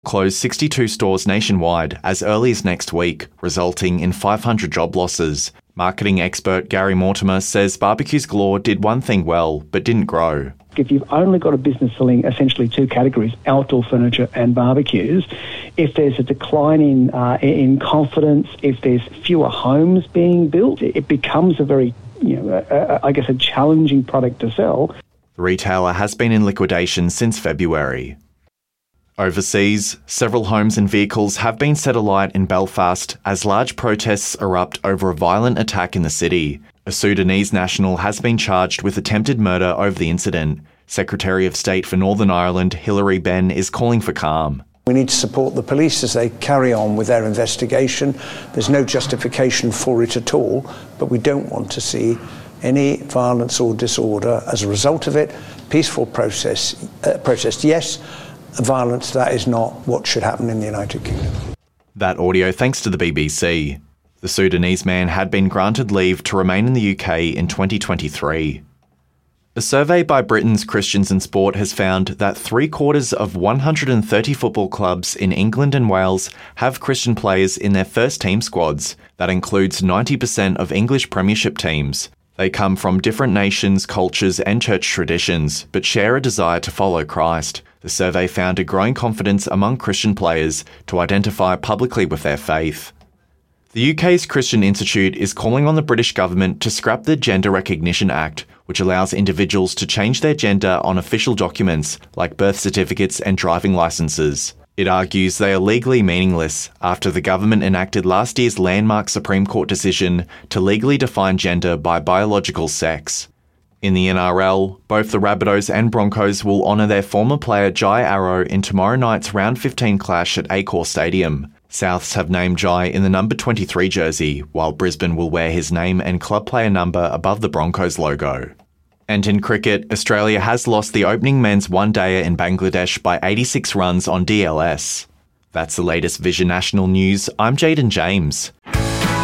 close 62 stores nationwide as early as next week, resulting in 500 job losses. Marketing expert Gary Mortimer says Barbecues Galore did one thing well, but didn't grow. If you've only got a business selling essentially two categories, outdoor furniture and barbecues, if there's a decline in confidence, if there's fewer homes being built, it becomes a very, a challenging product to sell. The retailer has been in liquidation since February. Overseas, several homes and vehicles have been set alight in Belfast as large protests erupt over a violent attack in the city. A Sudanese national has been charged with attempted murder over the incident. Secretary of State for Northern Ireland, Hilary Benn, is calling for calm. We need to support the police as they carry on with their investigation. There's no justification for it at all, but we don't want to see any violence or disorder as a result of it. Peaceful protest, yes. Violence, that is not what should happen in the United Kingdom. That audio thanks to the BBC. The Sudanese man had been granted leave to remain in the UK in 2023. A survey by Britain's Christians in Sport has found that 3/4 of 130 football clubs in England and Wales have Christian players in their first team squads. That includes 90% of English Premiership teams. They come from different nations, cultures and church traditions, but share a desire to follow Christ. The survey found a growing confidence among Christian players to identify publicly with their faith. The UK's Christian Institute is calling on the British government to scrap the Gender Recognition Act, which allows individuals to change their gender on official documents like birth certificates and driving licenses. It argues they are legally meaningless after the government enacted last year's landmark Supreme Court decision to legally define gender by biological sex. In the NRL, both the Rabbitohs and Broncos will honour their former player Jai Arrow in tomorrow night's Round 15 clash at Accor Stadium. Souths have named Jai in the number 23 jersey, while Brisbane will wear his name and club player number above the Broncos logo. And in cricket, Australia has lost the opening men's one-dayer in Bangladesh by 86 runs on DLS. That's the latest Vision National News. I'm Jaden James.